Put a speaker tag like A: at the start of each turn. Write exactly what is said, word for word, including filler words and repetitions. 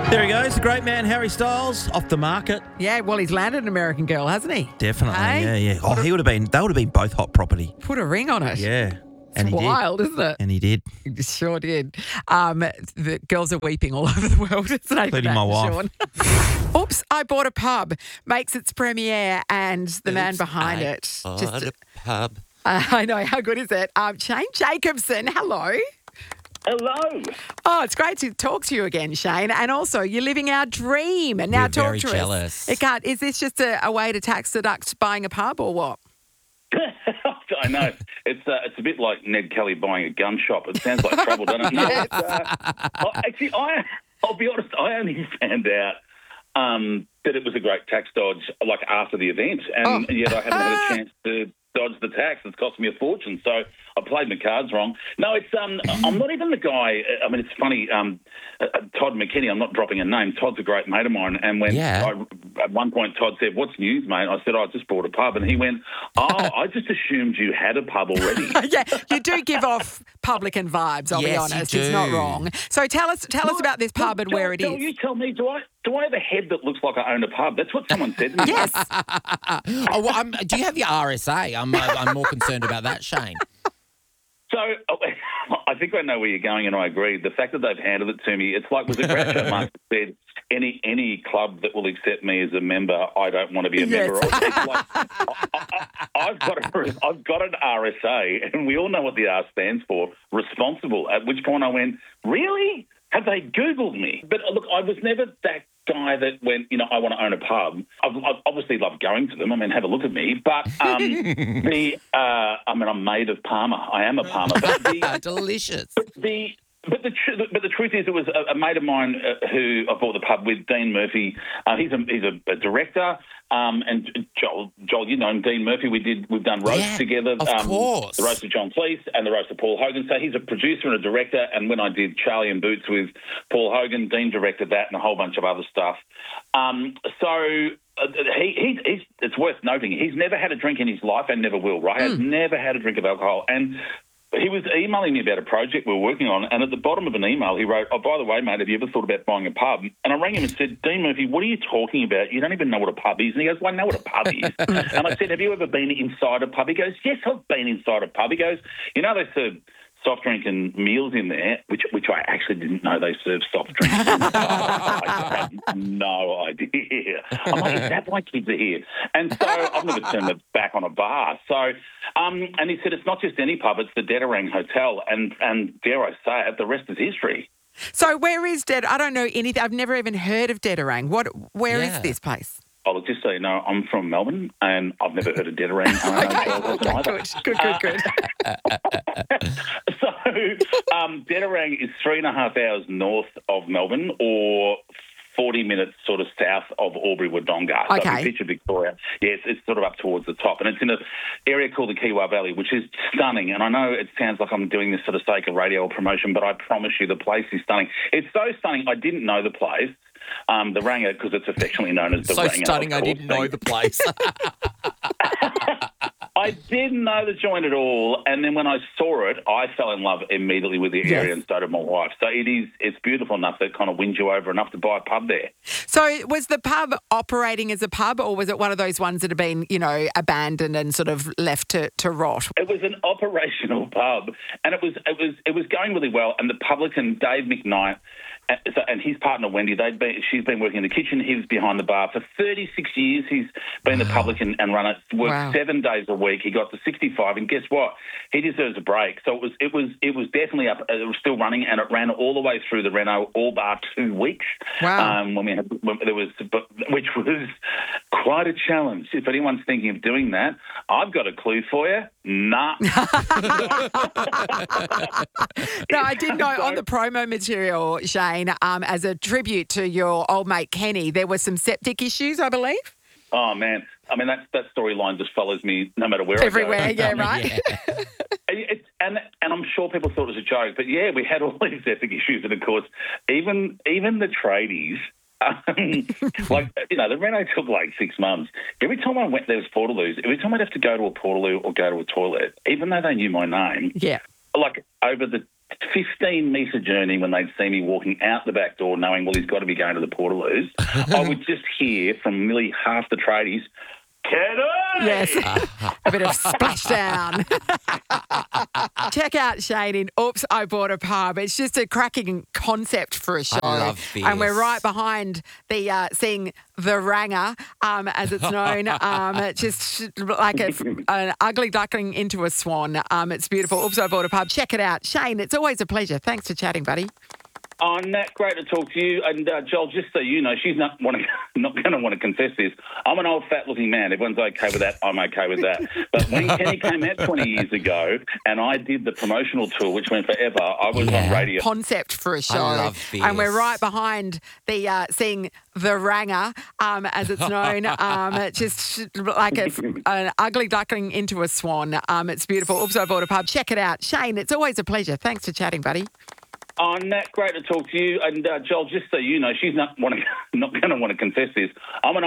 A: There he goes, the great man Harry Styles, off the market.
B: Yeah, well, he's landed an American Girl, hasn't he?
A: Definitely,
B: Hey?
A: yeah, yeah. Oh, he would have been, they would have been both hot property.
B: Put a ring on it.
A: Yeah.
B: It's
A: And he
B: wild,
A: did.
B: isn't it?
A: And he did.
B: He sure did. Um, the girls are weeping all over the world, isn't it?
A: Including my wife.
B: Oops, I bought a pub. Makes its premiere, and the man
C: Oops,
B: behind
C: I
B: it.
C: bought
B: Just,
C: a pub.
B: uh, I know, how good is it? Um, Shane Jacobson, hello.
D: Hello.
B: Oh, it's great to talk to you again, Shane. And also, you're living our dream. And now
C: We're
B: talk
C: very
B: to
C: jealous.
B: us. It can't, is this just a, a way to tax deduct buying a pub or what?
D: I know. It's uh, it's a bit like Ned Kelly buying a gun shop. It sounds like trouble, doesn't it? No,
B: Yes.
D: it's, uh, oh, actually, I, I'll be honest, I only found out um, that it was a great tax dodge like after the event, and
B: Oh.
D: yet I haven't had a chance to dodge the tax. It's cost me a fortune, so I played my cards wrong. No, it's um, I'm not even the guy. I mean, it's funny. Um, uh, Todd McKinney. I'm not dropping a name. Todd's a great mate of mine, and when
C: Yeah.
D: I, at one point Todd said, "What's news, mate?" I said, "Oh, "I just bought a pub," and he went, "Oh, I just assumed you had a pub already."
B: Yeah, you do give off publican vibes, I'll be
C: Yes, you
B: honest. It's not
C: do.
B: wrong. So tell us tell us about this pub and
D: Joel,
B: where it
D: Joel,
B: is.
D: You tell me, do I do I have a head that looks like I own a pub? That's what someone said to me.
B: Yes.
C: Oh, well, I'm, do you have your R S A? I'm, uh, I'm more concerned about that, Shane.
D: So oh, I think I know where you're going, and I agree. The fact that they've handed it to me, it's like was it Groucho Marx that said, any any club that will accept me as a member, I don't want to be a
B: Yes.
D: member of. It's like, I, I, I've got a, I've got an R S A, and we all know what the R stands for, responsible. At which point I went, really? Have they Googled me? But look, I was never that guy that went, you know, I want to own a pub. I've, I've obviously love going to them. I mean, have a look at me. But um, the, uh, I mean, I'm made of Parma. I am a Parma. But the,
C: Delicious.
D: the but the tr- but the truth is, it was a, a mate of mine uh, who I bought the pub with, Dean Murphy. Uh, he's a he's a, a director, um, and Joel, Joel, you know him, Dean Murphy. We did we've done roasts
C: Yeah,
D: together.
C: of
D: um,
C: course.
D: The roast of John Cleese and the roast of Paul Hogan. So he's a producer and a director. And when I did Charlie and Boots with Paul Hogan, Dean directed that and a whole bunch of other stuff. Um, so. Uh, he, he, he's, it's worth noting, he's never had a drink in his life and never will, right? Has never had a drink of alcohol. And he was emailing me about a project we were working on, and at the bottom of an email he wrote, "Oh, by the way, mate, have you ever thought about buying a pub?" And I rang him and said, "Dean Murphy, what are you talking about? You don't even know what a pub is." And he goes, "Well, I know what a pub is." And I said, "Have you ever been inside a pub?" He goes, "Yes, I've been inside a pub." He goes, "You know, they serve soft drink and meals in there," which which I actually didn't know they served soft drinks. I had no idea. I'm like, is that why kids are here? And so I've never turned my back on a bar. So, um, and he said, it's not just any pub, it's the Dedarang Hotel. And, and dare I say it, the rest is history.
B: So where is Dead? I don't know anything. I've never even heard of Dedarang. What? Where is
C: Yeah.
B: this place?
D: Oh, look, just so you know, I'm from Melbourne and I've never heard of Dedarang. Uh,
B: Okay,
D: either.
B: good, good, good, good.
D: So, um, Dedarang is three and a half hours north of Melbourne, or forty minutes sort of south of Albury Wodonga. So
B: Okay.
D: if you picture Victoria, yeah, it's, it's sort of up towards the top. And it's in an area called the Kiwa Valley, which is stunning. And I know it sounds like I'm doing this for the sake of radio or promotion, but I promise you the place is stunning. It's so stunning, I didn't know the place. Um, the Ranga, because it's affectionately known as the
C: So
D: Ranga.
C: stunning,
D: of
C: I
D: course,
C: didn't know
D: being-
C: the place.
D: I didn't know the joint at all, and then when I saw it, I fell in love immediately with the area,
B: Yes.
D: and so did my wife. So it is, it's beautiful enough that it kind of wins you over enough to buy a pub there.
B: So was the pub operating as a pub, or was it one of those ones that have been, you know, abandoned and sort of left to, to rot?
D: It was an operational pub, and it was it was it was going really well. And the publican Dave McKnight uh, so- and his partner Wendy, they'd been she's been working in the kitchen. He was behind the bar for thirty-six years. He's been the publican and run it. Worked
B: Wow.
D: seven days a week. He got to sixty-five, and guess what? He deserves a break. So it was it was it was definitely up. It was still running, and it ran all the way through the reno, all bar two weeks.
B: Wow.
D: Um, when we had when there was, but, which was quite a challenge. If anyone's thinking of doing that, I've got a clue for you. Nah.
B: No, I did know on the promo material, Shane, um, as a tribute to your old mate Kenny, there were some septic issues, I believe.
D: Oh man, I mean that that storyline just follows me no matter where
B: Everywhere,
D: I go.
B: yeah, right?
C: Yeah.
D: It, and and I'm sure people thought it was a joke, but yeah, we had all these epic issues, and of course, even even the tradies. Um, like, you know, the reno took like six months. Every time I went, there was portaloos. Every time I'd have to go to a portaloo or go to a toilet, even though they knew my name,
B: Yeah.
D: like over the fifteen metre journey when they'd see me walking out the back door knowing, well, he's got to be going to the Portaloos, I would just hear from nearly half the tradies, Kenny!
B: Yes, a bit of splashdown. Check out Shane in Oops, I Bought a Pub. It's just a cracking concept for a show.
C: I love this.
B: And we're right behind the uh, seeing the Ranger, um, as it's known. Um, it's just like a, an ugly duckling into a swan. Um, it's beautiful. Oops, I Bought a Pub. Check it out. Shane, it's always a pleasure. Thanks for chatting, buddy.
D: Oh, Nat, great to talk to you. And uh, Joel, just so you know, she's not want to, not going to want to confess this. I'm an old, fat-looking man. Everyone's okay with that. I'm okay with that. But when Kenny came out twenty years ago, and I did the promotional tour, which went forever, I was
C: Yeah.
D: on radio.
B: Concept for a show.
C: I love this.
B: And we're right behind the uh, seeing the Ranger, um, as it's known. Um, it's just like a, an ugly duckling into a swan. Um, it's beautiful. Oops, I Bought a Pub. Check it out. Shane, it's always a pleasure. Thanks for chatting, buddy.
D: Oh, Nat, great to talk to you. And uh, Joel, just so you know, she's not want to, not going to want to confess this. I'm an